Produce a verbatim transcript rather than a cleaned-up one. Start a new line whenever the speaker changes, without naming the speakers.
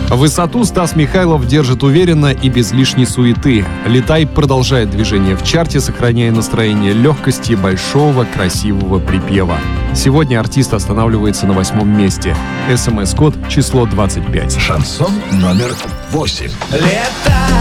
Высоту Стас Михайлов держит уверенно и без лишней суеты. «Летай» продолжает движение в чарте, сохраняя настроение легкости большого красивого припева. Сегодня артист останавливается на восьмом месте. СМС-код число двадцать пять.
Шансон номер восемь.
Лето!